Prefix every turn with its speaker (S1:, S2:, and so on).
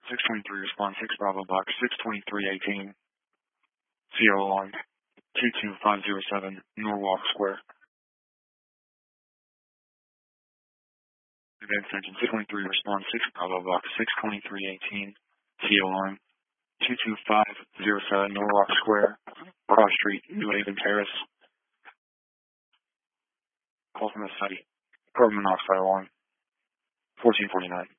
S1: 623, respond 6 Bravo Box 62318. CO alarm 22507 Norwalk Square. Advanced engine 623, respond 6 Bravo Box 62318. CO alarm 22507 Norwalk Square, Cross Street, New Haven Terrace. Call from the site. Carbon monoxide alarm 1449.